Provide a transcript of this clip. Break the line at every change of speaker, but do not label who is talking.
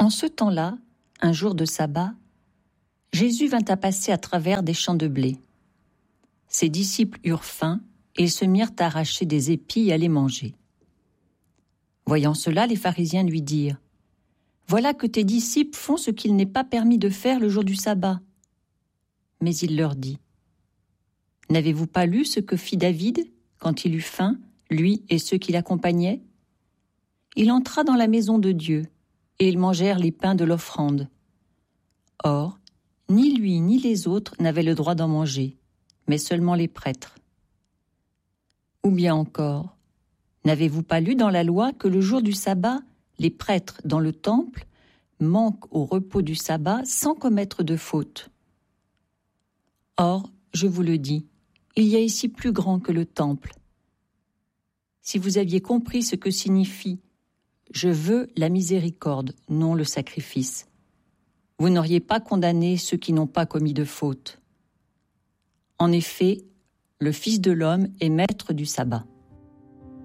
En ce temps-là, un jour de sabbat, Jésus vint à passer à travers des champs de blé. Ses disciples eurent faim et ils se mirent à arracher des épis et à les manger. Voyant cela, les pharisiens lui dirent : « Voilà que tes disciples font ce qu'il n'est pas permis de faire le jour du sabbat. » Mais il leur dit : « N'avez-vous pas lu ce que fit David quand il eut faim, lui et ceux qui l'accompagnaient ? Il entra dans la maison de Dieu, et ils mangèrent les pains de l'offrande. Or, ni lui ni les autres n'avaient le droit d'en manger, mais seulement les prêtres. Ou bien encore, n'avez-vous pas lu dans la loi que le jour du sabbat, les prêtres dans le temple manquent au repos du sabbat sans commettre de faute ? Or, je vous le dis, il y a ici plus grand que le temple. Si vous aviez compris ce que signifie « Je veux la miséricorde, non le sacrifice », vous n'auriez pas condamné ceux qui n'ont pas commis de faute. En effet, le Fils de l'homme est maître du sabbat.